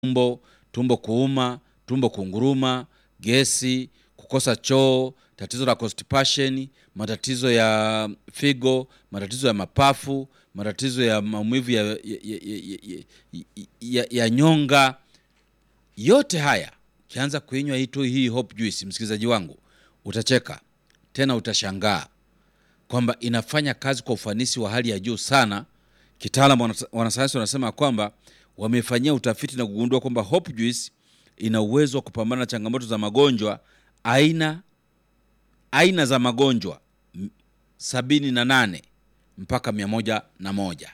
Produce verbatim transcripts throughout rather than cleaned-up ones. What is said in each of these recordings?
tumbo, tumbo kuuma, tumbo kunguruma, gesi, kukosa choo, tatizo la constipation, matatizo ya figo, matatizo ya mapafu, matatizo ya maumivu ya, ya, ya, ya, ya, ya, ya nyonga. Yote haya kianza kuinywa hii tu hii Hope Juice, msikilizaji wangu, utacheka tena utashangaa kwamba inafanya kazi kwa ufanisi wa hali ya juu sana. Kitaalamu wanasayansi wanasema kwamba wamefanyia utafiti na kugundua kwamba Hope Juice ina uwezo wa kupambana na changamoto za magonjwa aina aina za magonjwa sabini na nane mpaka mia moja na moja.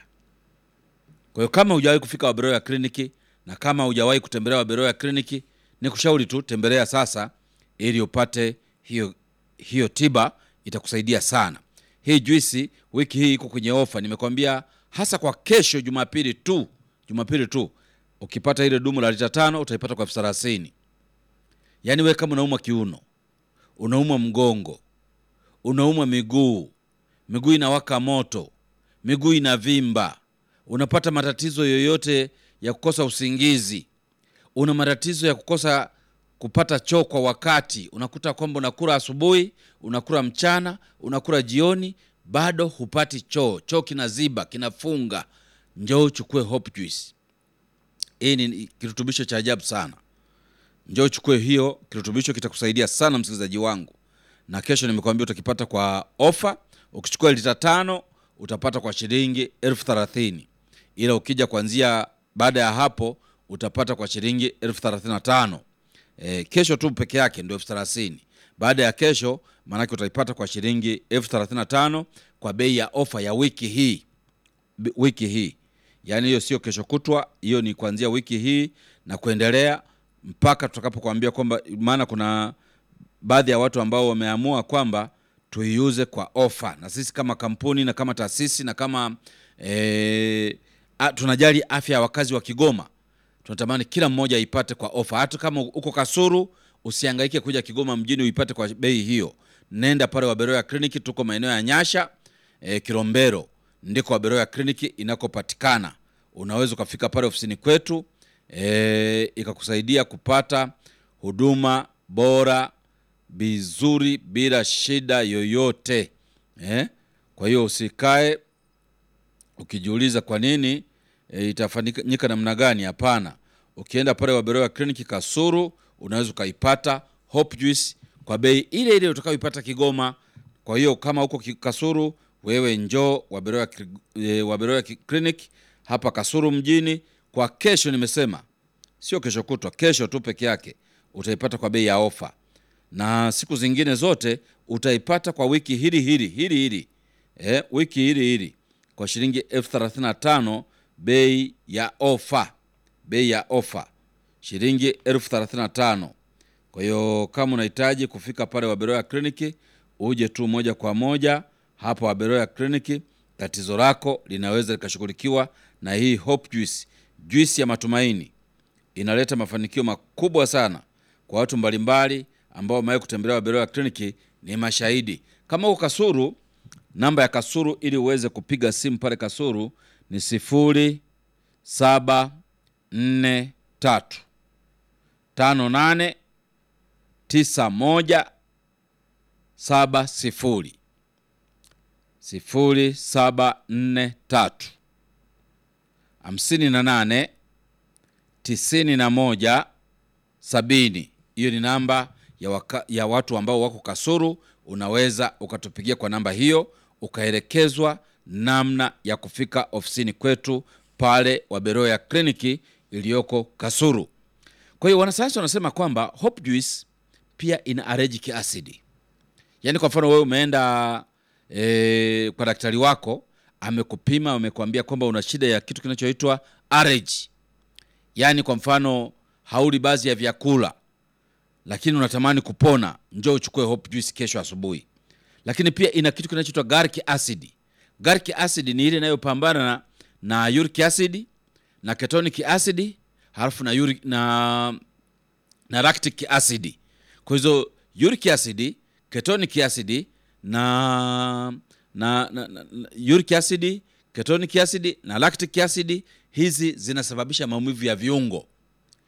Kwa hiyo kama hujawahi kufika Waberoya Kliniki na kama hujawahi kutembelea Waberoya Kliniki, ni kushauri tu tembelea sasa ili upate hiyo hiyo tiba, itakusaidia sana. Hii juisi wiki hii iko kwenye ofa, nimekwambia, hasa kwa kesho Jumapili tu. Jumapili tu ukipata ile dumu la lita tano utaipata kwa elfu thelathini. Yaani wewe kama unaumwa kiuno, unaumwa mgongo, unaumwa miguu, miguu inawaka moto, miguu inavimba, unapata matatizo yoyote ya kukosa usingizi, una matatizo ya kukosa kupata choo kwa wakati, unakuta kwamba unakula asubuhi, unakula mchana, unakula jioni, bado hupati choo, choo kinaziba, kinafunga, njoo uchukue Hope Juice. Hii ni kirutubisho cha ajabu sana. Njoo uchukue hiyo kirutubisho, kitakusaidia sana msikilizaji wangu. Na kesho nimekwambia utakipata kwa ofa. Ukichukua lita tano utapata kwa shilingi elfu thelathini. Ila ukija kuanzia baada ya hapo utapata kwa shilingi elfu thelathini na tano. E, kesho tu peke yake ndio elfu thelathini. Baada ya kesho maana utaipata kwa shilingi elfu thelathini na tano kwa bei ya ofa ya wiki hii. Wiki hii. Yaani hiyo sio kesho kutwa, hiyo ni kuanzia wiki hii na kuendelea mpaka tutakapokuambia kwamba, maana kuna baadhi ya watu ambao wameamua kwamba tuiuze kwa ofa. Na sisi kama kampuni na kama taasisi na kama e, a, tunajali afya ya wakazi wa Kigoma, tunatamani kila mmoja aipate kwa ofa. Hata kama uko Kasulu, usihangaike kuja Kigoma mjini uipate kwa bei hiyo. Nenda pale Waberoya Kliniki, tuko maeneo ya Nyasha, e, Kilombero ndiko Waberoya Kliniki inakopatikana. Unaweza ukafika pale ofisini kwetu, e, ikakusaidia kupata huduma bora bizuri bila shida yoyote. Eh? Kwa hiyo usikae ukijiuliza kwa nini e, itafanyika namna gani. Hapana. Ukienda pale Waberoya Kliniki Kasulu, unaweza ukaipata Hope Juice kwa bei ile ile utakayoipata Kigoma. Kwa hiyo kama uko Kasulu, wewe njoo Waberoya e, Waberoya Kliniki hapa Kasulu mjini. Kwa kesho nimesema, sio kesho kutwa, kesho tu peke yake utaipata kwa bei ya ofa. Na siku zingine zote utaipata kwa wiki hili hili hili hili. Eh, wiki hili hili kwa shilingi elfu thelathini na tano bei ya ofa. Bei ya ofa shilingi elfu thelathini na tano. Kwa hiyo kama unahitaji kufika pale Waberoya Kliniki, uje tu moja kwa moja hapa Waberoya Kliniki. Tatizo lako linaweza likashughulikiwa na hii Hope Juice. Juice ya matumaini inaleta mafanikio makubwa sana kwa watu mbalimbali ambao wamewahi kutembelea Waberoya Kliniki, ni mashahidi. Kama uko Kasulu, namba ya Kasulu ili uweze kupiga simu pale Kasulu ni sifuri saba nne tatu tano nane tisa moja saba sifuri. Sifuri saba nne tatu hamsini na nane tisini na moja sabini. Hiyo ni namba ya, waka, ya watu ambao wako Kasulu. Unaweza ukatupigia kwa namba hiyo ukaelekezwa namna ya kufika ofisini kwetu pale Waberoya Kliniki iliyoko Kasulu. Kwa hiyo wanasayansi wanasema kwamba Hope Juice pia ina allergic acid. Yaani kwa mfano wewe umeenda e, kwa daktari wako, amekupima, amekwambia kwamba una shida ya kitu kinachoitwa allergy. Yaani kwa mfano hauli baadhi ya vyakula lakini unatamani kupona, njoo uchukue Hope Juice kesho asubuhi. Lakini pia ina kitu kinachoitwa garlic acid. Garlic acid ni ile inayopambana na, na uric acid na ketonic acid, halafu na uric na na lactic acid. Kwa hizo uric acid, ketonic acid na na, na, na uric acid, ketonic acid na lactic acid, hizi zinasababisha maumivu ya viungo.